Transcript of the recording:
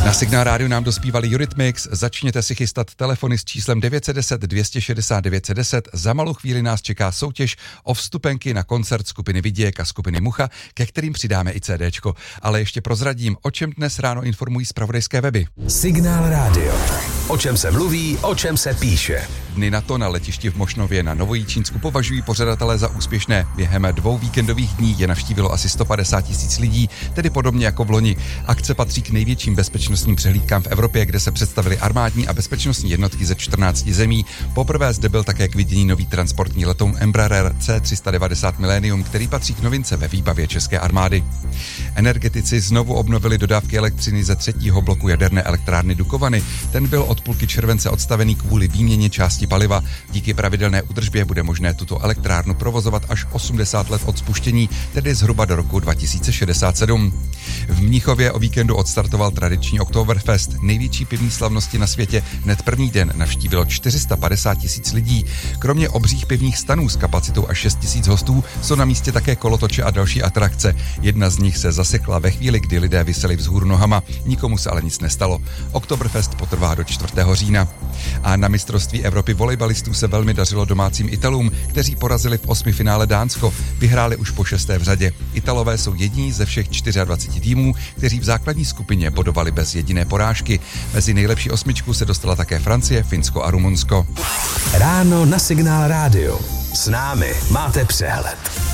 Na Signál rádiu nám dospívali Eurythmics, začněte si chystat telefony s číslem 910 260 910. Za malou chvíli nás čeká soutěž o vstupenky na koncert skupiny Viděk a skupiny Mucha, ke kterým přidáme i CDčko. Ale ještě prozradím, o čem dnes ráno informují zpravodajské weby. Signál rádio. O čem se mluví, o čem se píše. Dny NATO na letišti v Mošnově na Novojičínsku považují pořadatelé za úspěšné. Během 2 víkendových dní je navštívilo asi 150 000 lidí, tedy podobně jako v loni. Akce patří k největším bezpečnostním přehlídkám v Evropě, kde se představily armádní a bezpečnostní jednotky ze 14 zemí. Poprvé zde byl také k vidění nový transportní letoun Embraer C390 Millennium, který patří k novince ve výbavě české armády. Energetici znovu obnovili dodávky elektřiny ze 3. bloku jaderné elektrárny Dukovany. Ten byl od půlky července odstavený kvůli výměně části paliva. Díky pravidelné údržbě bude možné tuto elektrárnu provozovat až 80 let od spuštění, tedy zhruba do roku 2067. V Mnichově o víkendu odstartoval tradiční Oktoberfest. Největší pivní slavnosti na světě hned první den navštívilo 450 000 lidí. Kromě obřích pivních stanů s kapacitou až 6 000 hostů jsou na místě také kolotoče a další atrakce. Jedna z nich se zasekla ve chvíli, kdy lidé viseli vzhůru nohama. Nikomu se ale nic nestalo. Oktoberfest potrvá do 4. října. A na mistrovství Evropy volejbalistů se velmi dařilo domácím Italům, kteří porazili v 8. finále Dánsko. Vyhráli už po 6. v řadě. Italové jsou jediní ze všech 24 týmů, kteří v základní skupině bodovali bez jediné porážky. Mezi nejlepší 8 se dostala také Francie, Finsko a Rumunsko. Ráno na Signál rádio. S námi máte přehled.